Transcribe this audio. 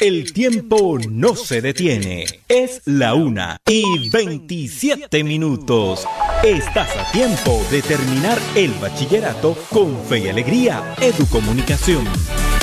El tiempo no se detiene. Es la 1:27. Estás a tiempo de terminar el bachillerato con fe y alegría. Educomunicación.